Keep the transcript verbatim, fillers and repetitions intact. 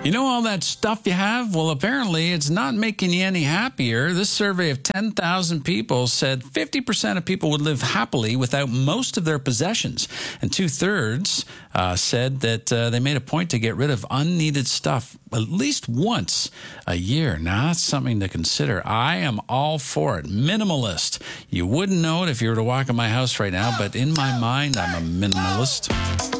You know all that stuff you have? Well, apparently it's not making you any happier. This survey of ten thousand people said fifty percent of people would live happily without most of their possessions. And two-thirds uh, said that uh, they made a point to get rid of unneeded stuff at least once a year. Now, that's something to consider. I am all for it. Minimalist. You wouldn't know it if you were to walk in my house right now, but in my mind, I'm a minimalist.